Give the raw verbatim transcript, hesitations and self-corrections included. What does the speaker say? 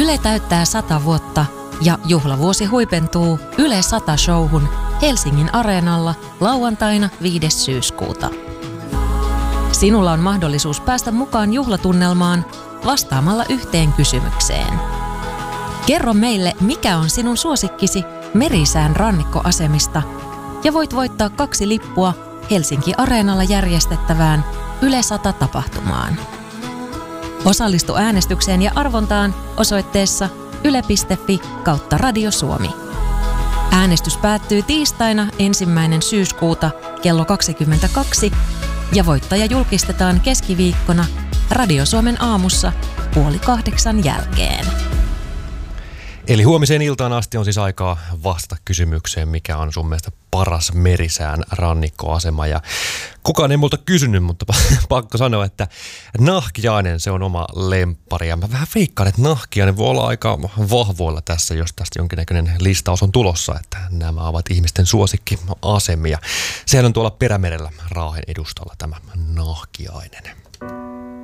Yle täyttää sata vuotta ja juhlavuosi huipentuu Yle sata-showhun Helsingin Areenalla lauantaina viides syyskuuta. Sinulla on mahdollisuus päästä mukaan juhlatunnelmaan vastaamalla yhteen kysymykseen. Kerro meille, mikä on sinun suosikkisi Merisään rannikkoasemista ja voit voittaa kaksi lippua Helsinki Areenalla järjestettävään Yle sata-tapahtumaan. Osallistu äänestykseen ja arvontaan osoitteessa yle piste fi kautta Radio Suomi. Äänestys päättyy tiistaina ensimmäinen syyskuuta kello kaksikymmentäkaksi ja voittaja julkistetaan keskiviikkona Radio Suomen aamussa puoli kahdeksan jälkeen. Eli huomiseen iltaan asti on siis aikaa vastata kysymykseen, mikä on sun mielestä paras Merisään rannikkoasema. Ja kukaan ei multa kysynyt, mutta pakko sanoa, että Nahkiainen se on oma lemppari. Ja mä vähän veikkaan, että Nahkiainen voi olla aika vahvoilla tässä, jos tästä jonkinnäköinen listaus on tulossa, että nämä ovat ihmisten suosikkiasemia. Sehän on tuolla Perämerellä Raahen edustalla tämä Nahkiainen.